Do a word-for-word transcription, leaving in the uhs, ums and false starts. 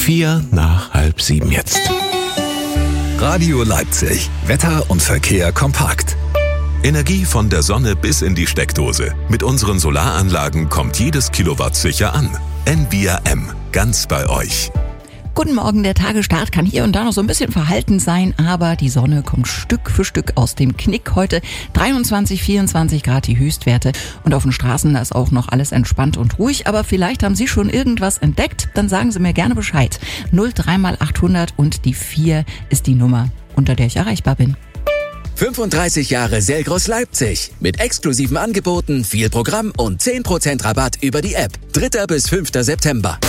Vier nach halb sieben jetzt. Radio Leipzig. Wetter und Verkehr kompakt. Energie von der Sonne bis in die Steckdose. Mit unseren Solaranlagen kommt jedes Kilowatt sicher an. N V I A M. Ganz bei euch. Guten Morgen, der Tagesstart kann hier und da noch so ein bisschen verhalten sein, aber die Sonne kommt Stück für Stück aus dem Knick. Heute dreiundzwanzig, vierundzwanzig Grad die Höchstwerte und auf den Straßen ist auch noch alles entspannt und ruhig, aber vielleicht haben Sie schon irgendwas entdeckt, dann sagen Sie mir gerne Bescheid. null drei mal achthundert und die vier ist die Nummer, unter der ich erreichbar bin. fünfunddreißig Jahre Selgros Leipzig. Mit exklusiven Angeboten, viel Programm und zehn Prozent Rabatt über die App. dritter bis fünfter September.